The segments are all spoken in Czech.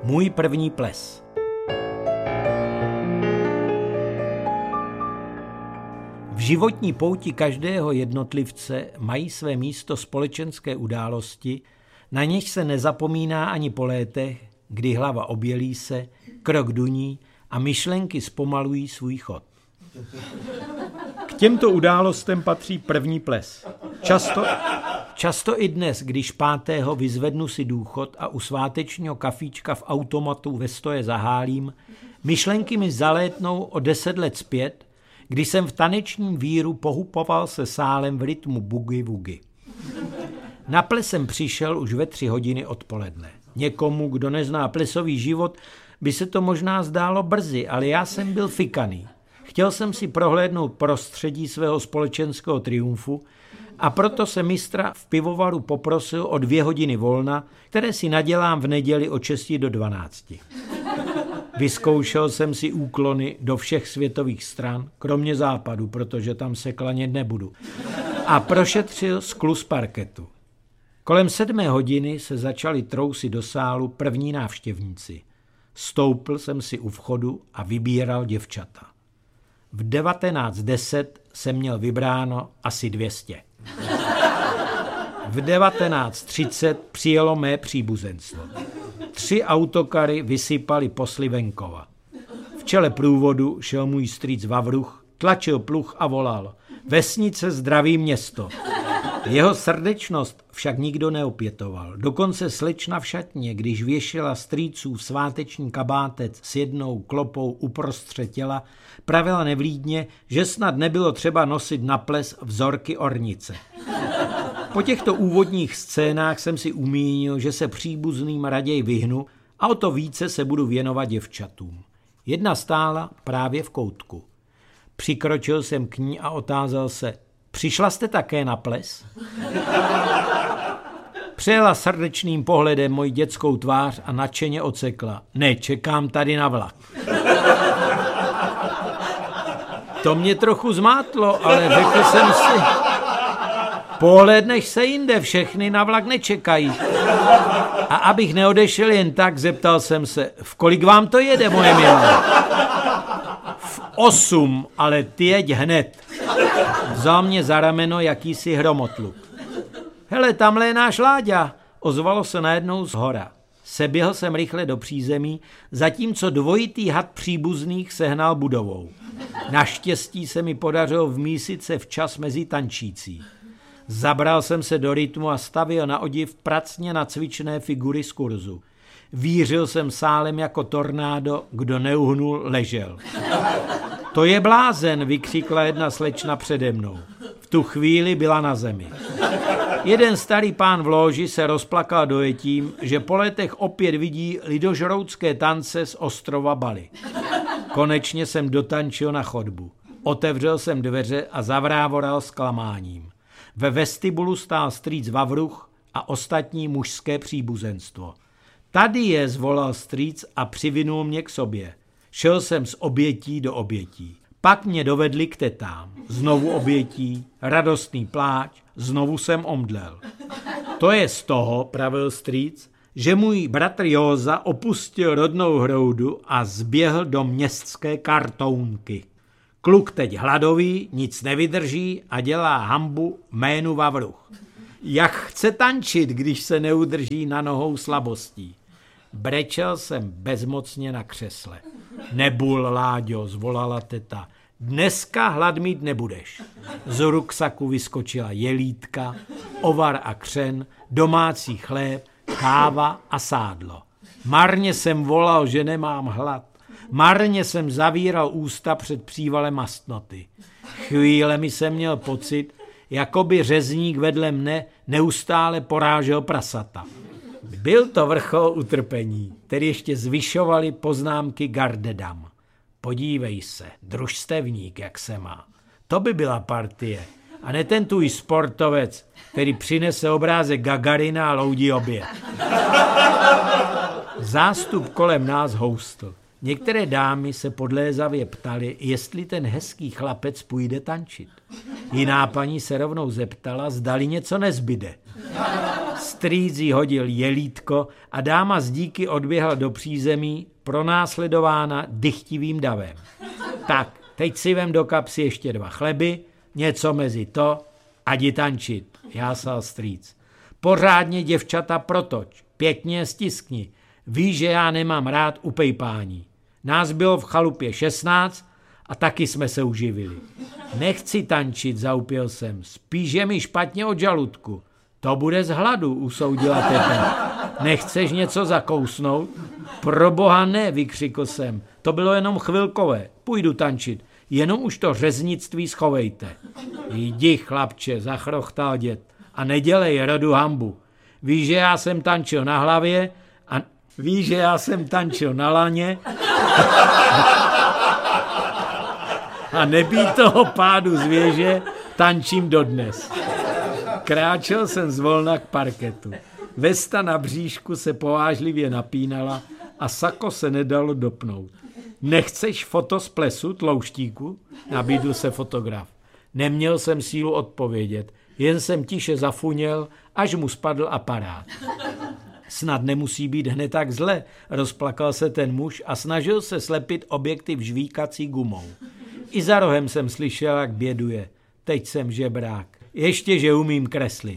Můj první ples. V životní pouti každého jednotlivce mají své místo společenské události, na něž se nezapomíná ani po létech, kdy hlava obělí se, krok duní a myšlenky zpomalují svůj chod. K těmto událostem patří první ples. Často i dnes, když 5. vyzvednu si důchod a u svátečního kafíčka v automatu ve stoje zahálím, myšlenky mi zalétnou o 10 let zpět, kdy jsem v tanečním víru pohupoval se sálem v rytmu boogie-woogie. Na ples jsem přišel už ve 3 hodiny odpoledne. Někomu, kdo nezná plesový život, by se to možná zdálo brzy, ale já jsem byl fikaný. Chtěl jsem si prohlédnout prostředí svého společenského triumfu a proto se mistra v pivovaru poprosil o 2 hodiny volna, které si nadělám v neděli od 6 do 12. Vyzkoušel jsem si úklony do všech světových stran, kromě západu, protože tam se klanět nebudu, a prošetřil skluz parketu. Kolem 7 hodiny se začali trousit do sálu první návštěvníci. Stoupl jsem si u vchodu a vybíral děvčata. V 19:10 jsem měl vybráno asi 200. V 19:30 přijelo mé příbuzenstvo. 3 autokary vysypali posly venkova. V čele průvodu šel můj strýc Vavruch, tlačil pluh a volal: Vesnice, zdraví město. Jeho srdečnost však nikdo neopětoval. Dokonce slečna v šatně, když věšela strýcův sváteční kabátec s jednou klopou uprostřed těla, pravila nevlídně, že snad nebylo třeba nosit na ples vzorky ornice. Po těchto úvodních scénách jsem si umínil, že se příbuzným raději vyhnu a o to více se budu věnovat děvčatům. Jedna stála právě v koutku. Přikročil jsem k ní a otázal se: Přišla jste také na ples? Přejela srdečným pohledem moji dětskou tvář a nadšeně ocekla: Ne, čekám tady na vlak. To mě trochu zmátlo, ale řekl jsem si: Pohlédneš se jinde, všechny na vlak nečekají. A abych neodešel jen tak, zeptal jsem se: V kolik vám to jede, moje milá? V 8, ale ty jeď hned. Vzal mě za rameno jakýsi hromotluk. Hele, tamhle je náš Láďa, ozvalo se najednou zhora. Seběhl jsem rychle do přízemí, zatímco dvojitý had příbuzných sehnal budovou. Naštěstí se mi podařilo vmísit se včas mezi tančící. Zabral jsem se do rytmu a stavil na odiv pracně nacvičené figury z kurzu. Vířil jsem sálem jako tornádo, kdo neuhnul, ležel. To je blázen, vykřikla jedna slečna přede mnou. V tu chvíli byla na zemi. Jeden starý pán v lóži se rozplakal dojetím, že po letech opět vidí lidožroutské tance z ostrova Bali. Konečně jsem dotančil na chodbu. Otevřel jsem dveře a zavrávoral s klamáním. Ve vestibulu stál strýc Vavruch a ostatní mužské příbuzenstvo. Tady je, zvolal strýc a přivinul mě k sobě. Šel jsem z obětí do obětí. Pak mě dovedli k tetám. Znovu obětí, radostný pláč, znovu jsem omdlel. To je z toho, pravil strýc, že můj bratr Józa opustil rodnou hroudu a zběhl do městské kartounky. Kluk teď hladový, nic nevydrží a dělá hanbu jménu Vavruch. Jak chce tančit, když se neudrží na nohou slabostí? Brečel jsem bezmocně na křesle. Nebul, Láďo, zvolala teta. Dneska hlad mít nebudeš. Z ruksaku vyskočila jelítka, ovar a křen, domácí chléb, káva a sádlo. Marně jsem volal, že nemám hlad. Marně jsem zavíral ústa před přívalem mastnoty. Chvílemi jsem měl pocit, jako by řezník vedle mne neustále porážel prasata. Byl to vrchol utrpení, který ještě zvyšovaly poznámky Gardedam. Podívej se, družstevník, jak se má. To by byla partie. A ne ten tvůj sportovec, který přinese obrázek Gagarina a loudí oběd. Zástup kolem nás houstl. Některé dámy se podlézavě ptaly, jestli ten hezký chlapec půjde tančit. Jiná paní se rovnou zeptala, zdali něco nezbyde. Strýc jí hodil jelítko a dáma z díky odběhla do přízemí, pronásledována dychtivým davem. Tak, teď si vem do kapsy ještě 2 chleby, něco mezi to a jdi tančit, jásal strýc. Pořádně děvčata protoč, pěkně stiskni. Víš, že já nemám rád upejpání. Nás bylo v chalupě 16 a taky jsme se uživili. Nechci tančit, zaupěl jsem, spíš je mi špatně od žaludku. To bude z hladu, usoudila teta. Nechceš něco zakousnout? Proboha ne, vykřikl jsem. To bylo jenom chvilkové, půjdu tančit. Jenom už to řeznictví schovejte. Jdi, chlapče, zachrochtal děd. A nedělej rodu hambu. Víš, že já jsem tančil na hlavě a víš, že já jsem tančil na laně a nebýt toho pádu z věže, tančím dodnes. Kráčel jsem zvolna k parketu. Vesta na bříšku se povážlivě napínala a sako se nedalo dopnout. Nechceš foto z plesu, tlouštíku? Nabídl se fotograf. Neměl jsem sílu odpovědět, jen jsem tiše zafuněl, až mu spadl aparát. Snad nemusí být hned tak zle, rozplakal se ten muž a snažil se slepit objektiv žvíkací gumou. I za rohem jsem slyšel, jak běduje. Teď jsem žebrák. Ještě, že umím kreslit.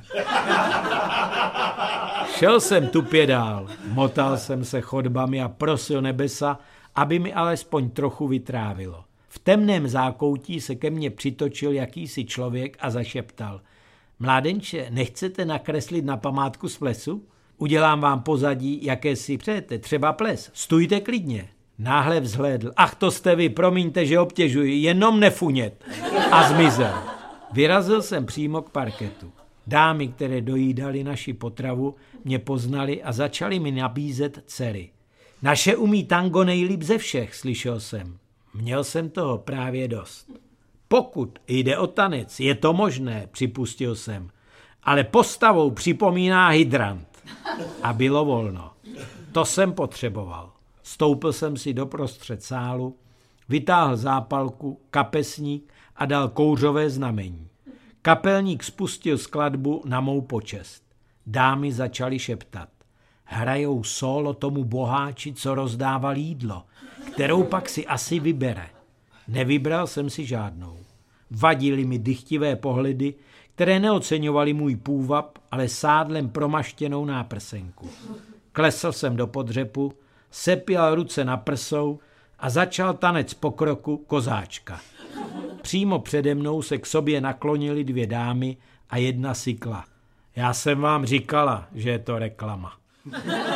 Šel jsem tupě dál, motal jsem se chodbami a prosil nebesa, aby mi alespoň trochu vytrávilo. V temném zákoutí se ke mně přitočil jakýsi člověk a zašeptal. Mládenče, nechcete nakreslit na památku z plesu? Udělám vám pozadí, jaké si přejete, třeba ples. Stůjte klidně. Náhle vzhlédl. Ach, to jste vy, promiňte, že obtěžuji, jenom nefunět. A zmizel. Vyrazil jsem přímo k parketu. Dámy, které dojídali naši potravu, mě poznali a začali mi nabízet dcery. Naše umí tango nejlíp ze všech, slyšel jsem. Měl jsem toho právě dost. Pokud jde o tanec, je to možné, připustil jsem. Ale postavou připomíná hydrant. A bylo volno. To jsem potřeboval. Stoupil jsem si doprostřed sálu, vytáhl zápalku, kapesník a dal kouřové znamení. Kapelník spustil skladbu na mou počest. Dámy začaly šeptat. Hrajou sólo tomu boháči, co rozdával jídlo, kterou pak si asi vybere. Nevybral jsem si žádnou. Vadily mi dychtivé pohledy, které neoceňovaly můj půvab, ale sádlem promaštěnou náprsenku. Klesl jsem do podřepu, sepěl ruce na prsou a začal tanec pokroku kozáčka. Přímo přede mnou se k sobě naklonily 2 dámy a jedna sykla. Já jsem vám říkala, že je to reklama.